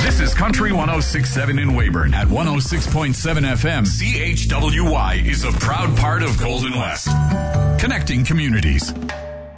This is Country 106.7 in Weyburn. At 106.7 FM, CHWY is a proud part of Golden West. Connecting communities.